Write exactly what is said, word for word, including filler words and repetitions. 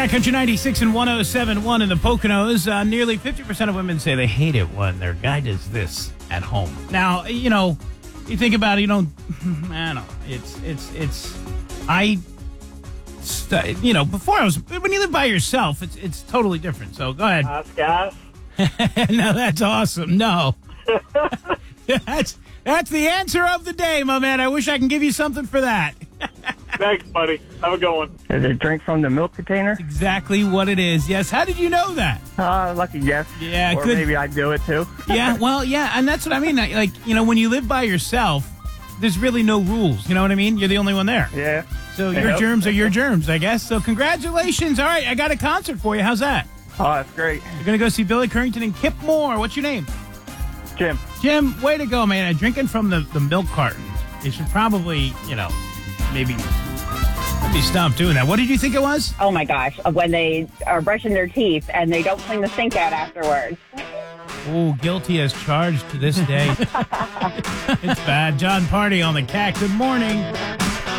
Yeah, Country ninety-six and one oh seven point one in the Poconos. Uh, nearly fifty percent of women say they hate it when their guy does this at home. Now, you know, you think about it, you don't, I don't know, it's, it's, it's, I, st- you know, before I was, when you live by yourself, it's it's totally different. So go ahead. Ask gas. No, that's awesome. No. that's, that's the answer of the day, my man. I wish I can give you something for that. Thanks, buddy. Have a good one. Is it drink from the milk container? Exactly what it is. Yes. How did you know that? Uh, lucky guess. Yeah, or good. maybe I do it too. Yeah, well, yeah, and that's what I mean. Like, you know, when you live by yourself, there's really no rules. You know what I mean? You're the only one there. Yeah. So your Yep. germs are your germs, I guess. So congratulations. All right, I got a concert for you. How's that? Oh, that's great. You're going to go see Billy Currington and Kip Moore. What's your name? Jim. Jim, way to go, man. Drinking from the, the milk cartons. You should probably, you know, maybe... Maybe stop doing that. What did you think it was? Oh my gosh, when they are brushing their teeth and they don't clean the sink out afterwards. Oh, guilty as charged to this day. It's bad. John Party on the C A C. Good morning.